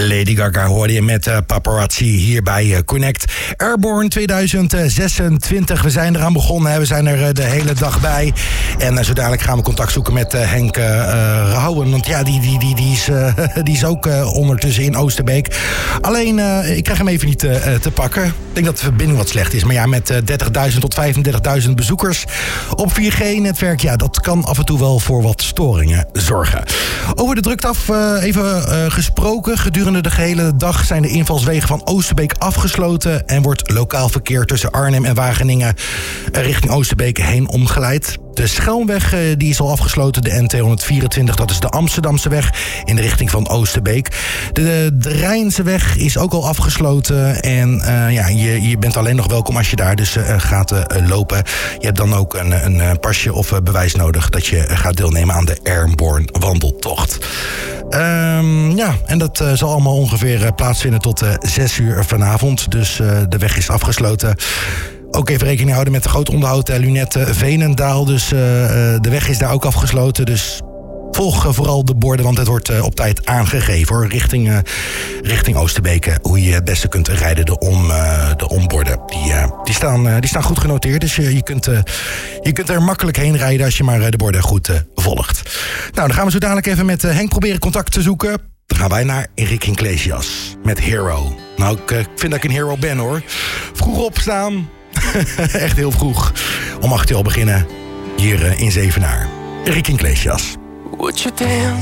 Lady Gaga hoorde je met Paparazzi hier bij Connect. Airborne 2026. We zijn eraan begonnen. We zijn er de hele dag bij. En zo dadelijk gaan we contact zoeken met Henk Rauwen. Want ja, die is ook ondertussen in Oosterbeek. Alleen, ik krijg hem even niet te pakken. Ik denk dat de verbinding wat slecht is. Maar ja, met 30.000 tot 35.000 bezoekers op 4G-netwerk... ja, dat kan af en toe wel voor wat storingen zorgen. Over de drukte af even gesproken. Gedurende de gehele dag zijn de invalswegen van Oosterbeek afgesloten... en wordt lokaal verkeer tussen Arnhem en Wageningen richting Oosterbeek heen omgeleid. De Schelmweg die is al afgesloten, de N224, dat is de Amsterdamse weg in de richting van Oosterbeek. De Rijnse weg is ook al afgesloten en je bent alleen nog welkom als je daar dus gaat lopen. Je hebt dan ook een pasje of bewijs nodig dat je gaat deelnemen aan de Airborne wandeltocht. En dat zal allemaal ongeveer plaatsvinden tot 6 uur vanavond, dus de weg is afgesloten. Ook even rekening houden met de groot onderhoud Lunette Veenendaal. Dus de weg is daar ook afgesloten. Dus volg vooral de borden, want het wordt op tijd aangegeven hoor. Richting Oosterbeek. Hoe je het beste kunt rijden, de omborden. Die staan goed genoteerd. Dus je kunt er makkelijk heen rijden als je maar de borden goed volgt. Nou, dan gaan we zo dadelijk even met Henk proberen contact te zoeken. Dan gaan wij naar Enrique Iglesias met Hero. Nou, ik vind dat ik een hero ben hoor. Vroeg opstaan. Echt heel vroeg. Om 8 uur al beginnen. Hier in Zevenaar. Enrique Iglesias. Would you dance